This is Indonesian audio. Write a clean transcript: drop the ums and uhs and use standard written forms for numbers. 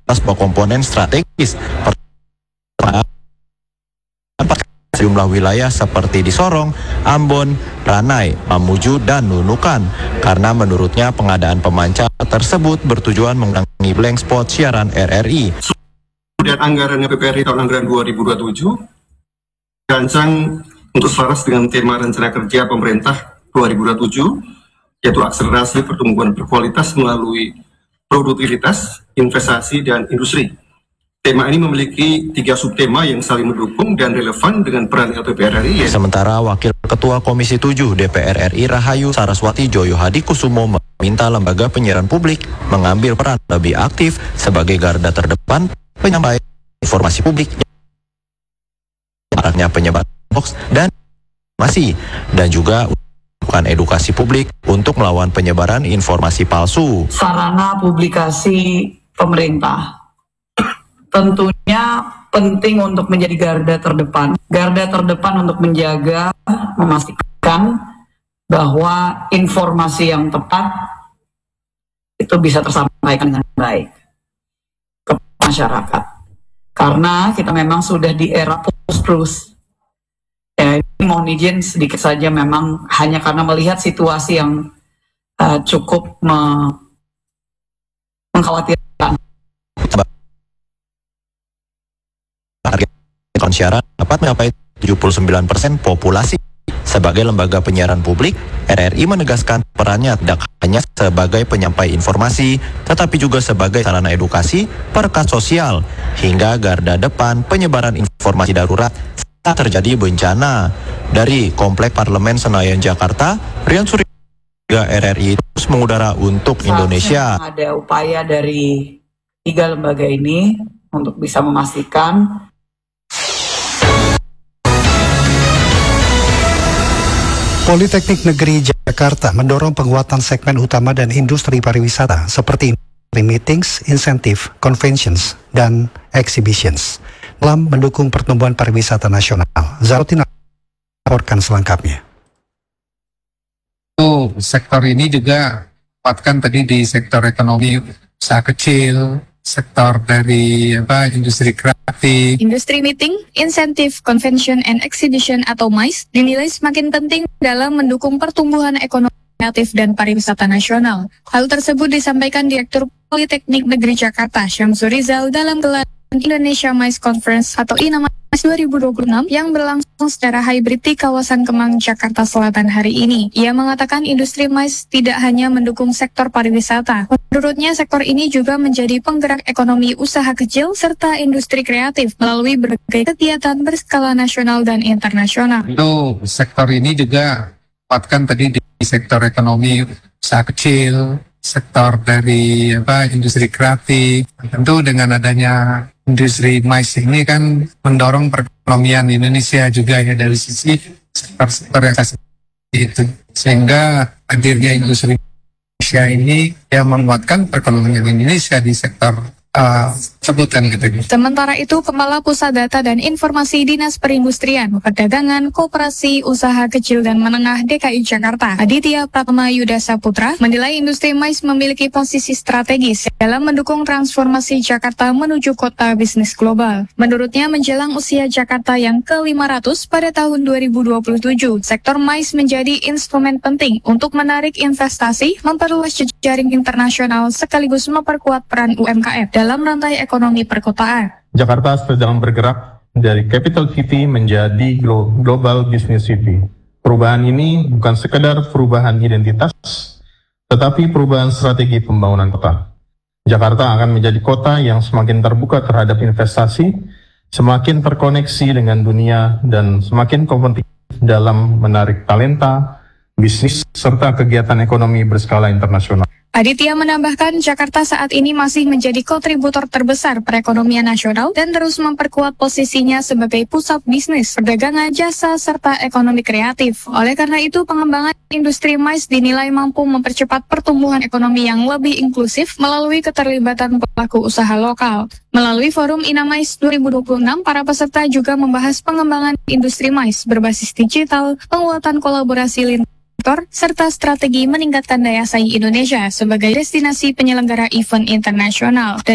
komponen strategis. Sejumlah wilayah seperti di Sorong, Ambon, Ranai, Mamuju, dan Nunukan. Karena menurutnya pengadaan pemancar tersebut bertujuan mengurangi blank spot siaran RRI. Kemudian anggarannya PPRI tahun anggaran 2027 dirancang untuk selaras dengan tema rencana kerja pemerintah 2027, yaitu akselerasi pertumbuhan berkualitas melalui produktivitas, investasi, dan industri. Tema ini memiliki 3 subtema yang saling mendukung dan relevan dengan peran LPPR RI. Sementara Wakil Ketua Komisi 7 DPR RI Rahayu Saraswati Joyo Hadikusumo meminta lembaga penyiaran publik mengambil peran lebih aktif sebagai garda terdepan penyampaian informasi publik, maraknya penyebaran hoax dan informasi, dan juga melakukan edukasi publik untuk melawan penyebaran informasi palsu. Sarana publikasi pemerintah tentunya penting untuk menjadi garda terdepan untuk menjaga, memastikan bahwa informasi yang tepat itu bisa tersampaikan dengan baik ke masyarakat. Karena kita memang sudah di era post-truth. Ya, ini mohon izin sedikit saja, memang hanya karena melihat situasi yang cukup mengkhawatirkan. Siaran dapat mencapai 79% populasi. Sebagai lembaga penyiaran publik, RRI menegaskan perannya tidak hanya sebagai penyampai informasi, tetapi juga sebagai sarana edukasi, perekat sosial, hingga garda depan penyebaran informasi darurat saat terjadi bencana. Dari Komplek Parlemen Senayan, Jakarta, Rian Surya, RRI terus mengudara untuk Indonesia. Ada upaya dari 3 lembaga ini untuk bisa memastikan Politeknik Negeri Jakarta mendorong penguatan segmen utama dan industri pariwisata seperti meetings, insentif, conventions, dan exhibitions dalam mendukung pertumbuhan pariwisata nasional. Zarutin laporkan selengkapnya. Sektor ini juga tempatkan tadi di sektor ekonomi usaha kecil, sektor dari industri kreatif. Industri meeting, insentif, convention, and exhibition atau MICE dinilai semakin penting dalam mendukung pertumbuhan ekonomi kreatif dan pariwisata nasional. Hal tersebut disampaikan Direktur Politeknik Negeri Jakarta, Syamsur Rizal, dalam gelaran Indonesia MICE Conference atau INAMICE 2026 yang berlangsung secara hybrid di kawasan Kemang, Jakarta Selatan hari ini. Ia mengatakan industri MICE tidak hanya mendukung sektor pariwisata. Menurutnya sektor ini juga menjadi penggerak ekonomi usaha kecil serta industri kreatif melalui berbagai kegiatan berskala nasional dan internasional. Tentu sektor ini juga tempatkan tadi di sektor ekonomi usaha kecil, sektor dari industri kreatif. Tentu dengan adanya industri MICE ini kan mendorong perekonomian Indonesia juga ya dari sisi sektor yang itu, sehingga hadirnya industri Indonesia ini yang menguatkan perekonomian Indonesia di sektor sebutan gitu. Sementara itu, Kepala Pusat Data dan Informasi Dinas Perindustrian, Perdagangan, Koperasi, Usaha Kecil dan Menengah DKI Jakarta, Aditya Pratama Yuda Saputra, menilai industri MICE memiliki posisi strategis dalam mendukung transformasi Jakarta menuju kota bisnis global. Menurutnya, menjelang usia Jakarta yang ke-500 pada tahun 2027, sektor MICE menjadi instrumen penting untuk menarik investasi, memperluas jejaring internasional, sekaligus memperkuat peran UMKM dalam rantai ekonomi perkotaan. Jakarta sedang bergerak dari capital city menjadi global business city. Perubahan ini bukan sekedar perubahan identitas, tetapi perubahan strategi pembangunan kota. Jakarta akan menjadi kota yang semakin terbuka terhadap investasi, semakin terkoneksi dengan dunia, dan semakin kompetitif dalam menarik talenta, bisnis, serta kegiatan ekonomi berskala internasional. Aditya menambahkan Jakarta saat ini masih menjadi kontributor terbesar perekonomian nasional dan terus memperkuat posisinya sebagai pusat bisnis, perdagangan, jasa, serta ekonomi kreatif. Oleh karena itu, pengembangan industri MICE dinilai mampu mempercepat pertumbuhan ekonomi yang lebih inklusif melalui keterlibatan pelaku usaha lokal. Melalui forum INAMICE 2026, para peserta juga membahas pengembangan industri MICE berbasis digital, penguatan kolaborasi lintas serta strategi meningkatkan daya saing Indonesia sebagai destinasi penyelenggara event internasional.